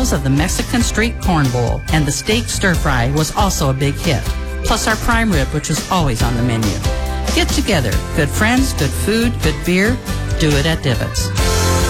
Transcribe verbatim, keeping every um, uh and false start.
sales of the Mexican Street Corn Bowl, and the steak stir fry was also a big hit. Plus our prime rib, which was always on the menu. Get together. Good friends, good food, good beer. Do it at Divots.